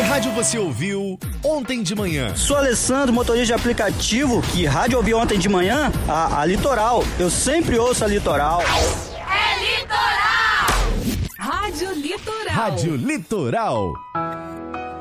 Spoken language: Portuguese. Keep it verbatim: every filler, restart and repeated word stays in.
rádio você ouviu ontem de manhã? Sou Alessandro, motorista de aplicativo. Que rádio ouvi ontem de manhã? A, a Litoral. Eu sempre ouço a Litoral. É Litoral! Rádio Litoral. Rádio Litoral.